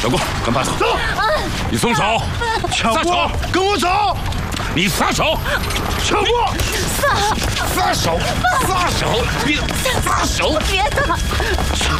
小郭，跟爸走。 走。 你松手。 小郭，跟我走。 你撒手。 小郭， 撒手，撒手，别撒手， 别打！ 小